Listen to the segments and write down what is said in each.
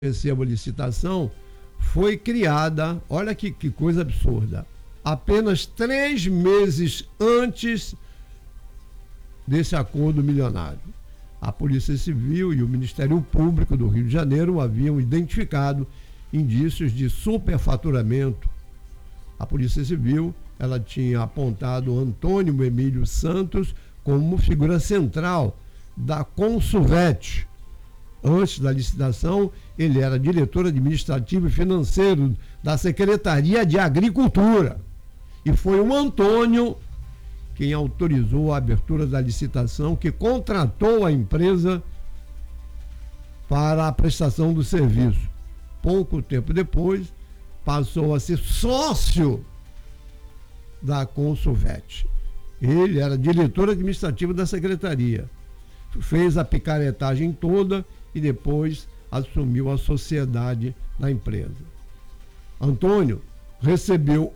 venceu a licitação, foi criada, olha que coisa absurda, apenas 3 meses antes desse acordo milionário. A Polícia Civil e o Ministério Público do Rio de Janeiro haviam identificado indícios de superfaturamento. A Polícia Civil, ela tinha apontado Antônio Emílio Santos como figura central da Consulvet. Antes da licitação, ele era diretor administrativo e financeiro da Secretaria de Agricultura. E foi o Antônio quem autorizou a abertura da licitação, que contratou a empresa para a prestação do serviço. Pouco tempo depois, passou a ser sócio da Consulvet. Ele era diretor administrativo da secretaria. Fez a picaretagem toda e depois assumiu a sociedade da empresa. Antônio recebeu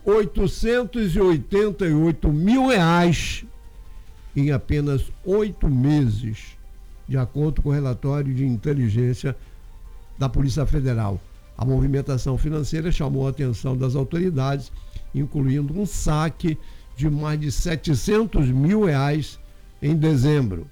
R$888 mil em apenas 8 meses, de acordo com o relatório de inteligência da Polícia Federal. A movimentação financeira chamou a atenção das autoridades, incluindo um saque de mais de R$700 mil em dezembro.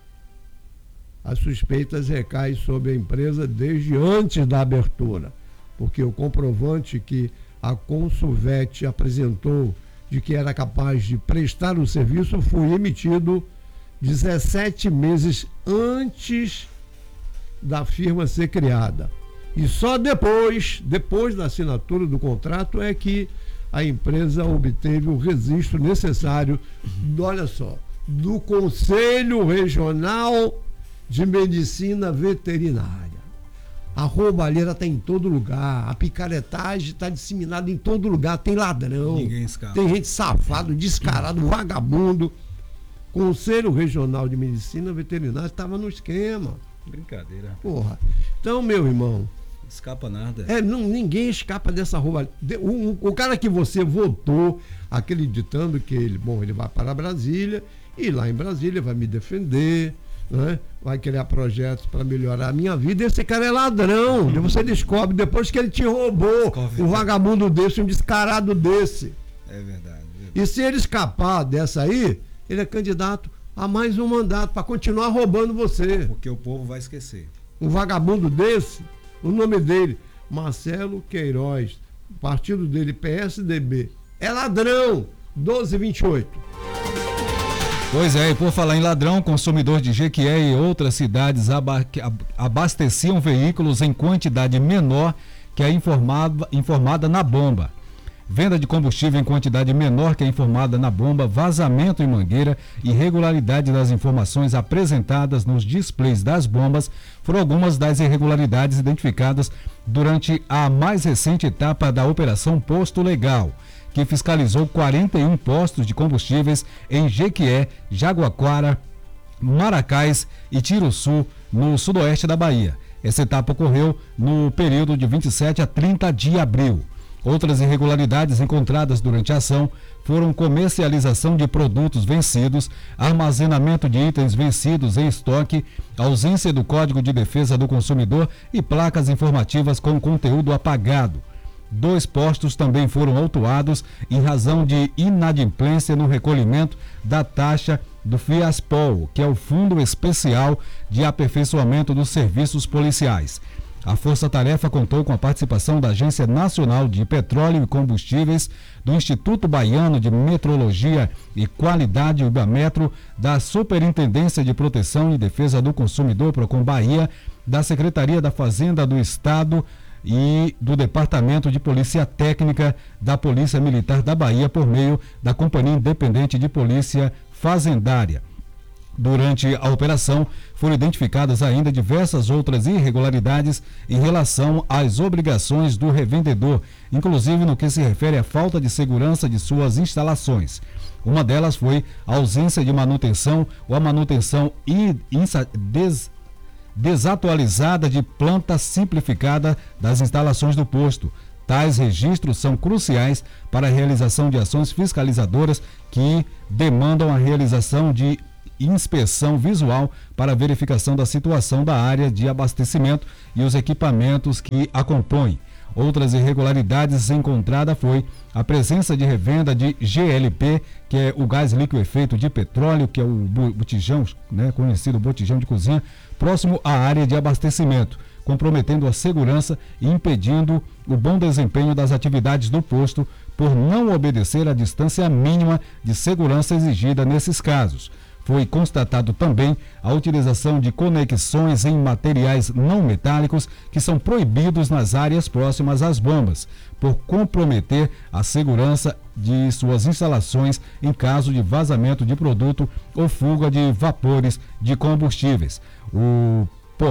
As suspeitas recaem sobre a empresa desde antes da abertura, porque o comprovante que a Consulvet apresentou de que era capaz de prestar o serviço foi emitido 17 meses antes da firma ser criada. E só depois da assinatura do contrato é que a empresa obteve o registro necessário, olha só, do Conselho Regional de Medicina Veterinária. A roubalheira está em todo lugar, a picaretagem está disseminada em todo lugar, tem ladrão, ninguém escapa. Tem gente safado, descarado, vagabundo. Conselho Regional de Medicina Veterinária estava no esquema. Brincadeira. Porra. Então, meu irmão, escapa nada. Ninguém escapa dessa roubalheira. O cara que você votou acreditando que ele vai para Brasília e lá em Brasília vai me defender, né? Vai criar projetos para melhorar a minha vida. Esse cara é ladrão. Você descobre depois que ele te roubou. Um vagabundo desse, um descarado desse. É verdade. E se ele escapar dessa aí, ele é candidato a mais um mandato para continuar roubando você. Porque o povo vai esquecer. Um vagabundo desse, o nome dele, Marcelo Queiroz, o partido dele, PSDB, é ladrão. 1228. Pois é, e por falar em ladrão, consumidor de Jequié e outras cidades abasteciam veículos em quantidade menor que a informada na bomba. Venda de combustível em quantidade menor que a informada na bomba, vazamento em mangueira e irregularidade das informações apresentadas nos displays das bombas foram algumas das irregularidades identificadas durante a mais recente etapa da Operação Posto Legal, que fiscalizou 41 postos de combustíveis em Jequié, Jaguaquara, Maracás e Tiruçu, no sudoeste da Bahia. Essa etapa ocorreu no período de 27 a 30 de abril. Outras irregularidades encontradas durante a ação foram comercialização de produtos vencidos, armazenamento de itens vencidos em estoque, ausência do Código de Defesa do Consumidor e placas informativas com conteúdo apagado. 2 postos também foram autuados em razão de inadimplência no recolhimento da taxa do FIASPOL, que é o Fundo Especial de Aperfeiçoamento dos Serviços Policiais. A Força-Tarefa contou com a participação da Agência Nacional de Petróleo e Combustíveis, do Instituto Baiano de Metrologia e Qualidade, Ibametro, da Superintendência de Proteção e Defesa do Consumidor, Procon Bahia, da Secretaria da Fazenda do Estado e do Departamento de Polícia Técnica da Polícia Militar da Bahia, por meio da Companhia Independente de Polícia Fazendária. Durante a operação, foram identificadas ainda diversas outras irregularidades em relação às obrigações do revendedor, inclusive no que se refere à falta de segurança de suas instalações. Uma delas foi a ausência de manutenção ou a manutenção desatualizada de planta simplificada das instalações do posto. Tais registros são cruciais para a realização de ações fiscalizadoras que demandam a realização de inspeção visual para verificação da situação da área de abastecimento e os equipamentos que a compõem. Outras irregularidades encontradas foi a presença de revenda de GLP, que é o gás liquefeito de petróleo, que é o botijão, né, conhecido botijão de cozinha, próximo à área de abastecimento, comprometendo a segurança e impedindo o bom desempenho das atividades do posto por não obedecer à distância mínima de segurança exigida nesses casos. Foi constatado também a utilização de conexões em materiais não metálicos que são proibidos nas áreas próximas às bombas, por comprometer a segurança de suas instalações em caso de vazamento de produto ou fuga de vapores de combustíveis. O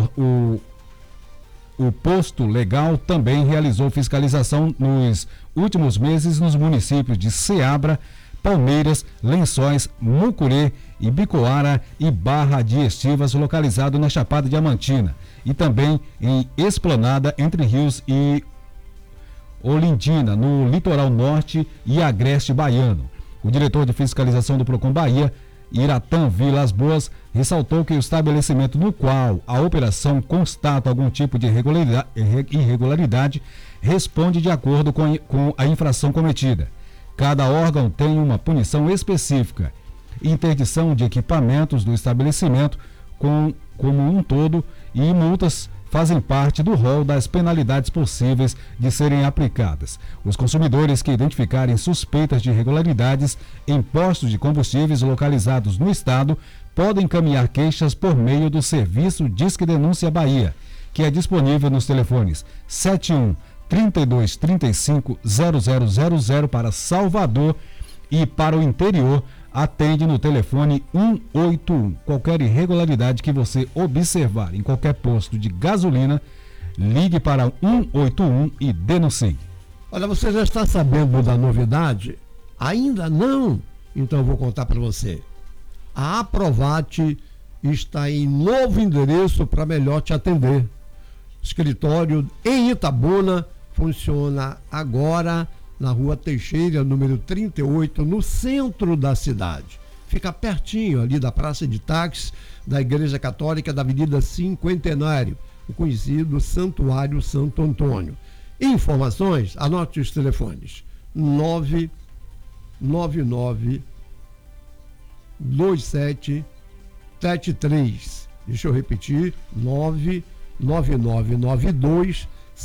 posto legal também realizou fiscalização nos últimos meses nos municípios de Ceabra, Palmeiras, Lençóis, Mucurê, Ibicoara e Barra de Estivas, localizado na Chapada Diamantina, e também em Esplanada, Entre Rios e Olindina, no litoral norte e agreste baiano. O diretor de fiscalização do Procon Bahia, Iratã Vilas Boas, ressaltou que o estabelecimento no qual a operação constata algum tipo de irregularidade responde de acordo com a infração cometida. Cada órgão tem uma punição específica. Interdição de equipamentos do estabelecimento como um todo e multas fazem parte do rol das penalidades possíveis de serem aplicadas. Os consumidores que identificarem suspeitas de irregularidades em postos de combustíveis localizados no estado podem encaminhar queixas por meio do serviço Disque Denúncia Bahia, que é disponível nos telefones 71 32 35 0000 para Salvador e para o interior atende no telefone 181. Qualquer irregularidade que você observar em qualquer posto de gasolina, ligue para 181 e denuncie. Olha, você já está sabendo da novidade? Ainda não? Então eu vou contar para você. A Aprovate está em novo endereço para melhor te atender. Escritório em Itabuna funciona agora na Rua Teixeira, número 38, no centro da cidade. Fica pertinho ali da Praça de Táxis da Igreja Católica da Avenida Cinquentenário, o conhecido Santuário Santo Antônio. Informações, anote os telefones: 999 2773. Deixa eu repetir: 99992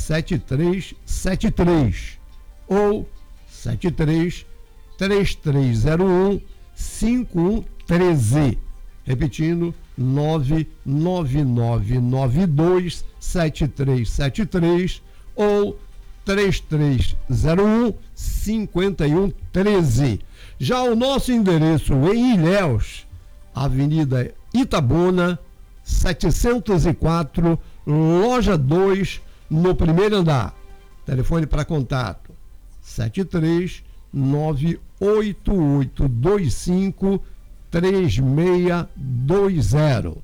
7373 ou 73 3301 5113. Repetindo: 99992 7373 ou 3301 5113. Já o nosso endereço em Ilhéus, Avenida Itabuna 704, loja 2, no primeiro andar. Telefone para contato: 73 98825 3620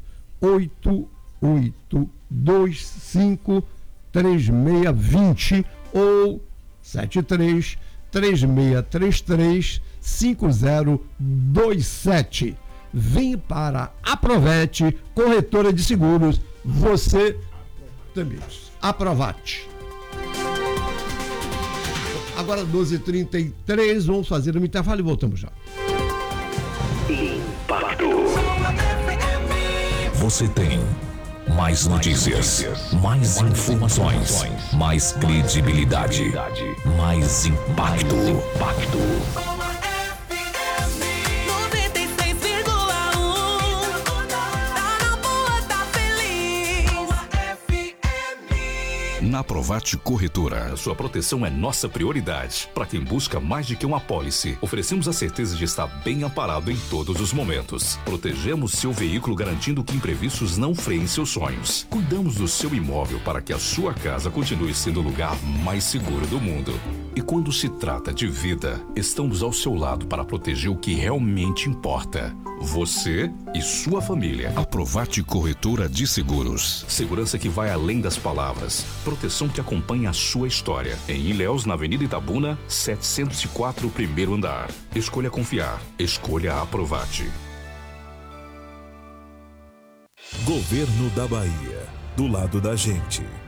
8825 3620 ou 73 3633 5027. Vem para Aprovete, corretora de seguros. Você também. Aprovate. Agora 12h33, vamos fazer um intervalo e voltamos já. Impacto. Você tem mais notícias, mais informações, mais credibilidade, mais impacto. Na Aprovate Corretora, a sua proteção é nossa prioridade. Para quem busca mais de que uma apólice, oferecemos a certeza de estar bem amparado em todos os momentos. Protegemos seu veículo garantindo que imprevistos não freiem seus sonhos. Cuidamos do seu imóvel para que a sua casa continue sendo o lugar mais seguro do mundo. E quando se trata de vida, estamos ao seu lado para proteger o que realmente importa: você e sua família. Aprovate Corretora de Seguros. Segurança que vai além das palavras. Proteção que acompanha a sua história. Em Ilhéus, na Avenida Itabuna, 704, primeiro andar. Escolha confiar. Escolha Aprovate. Governo da Bahia. Do lado da gente.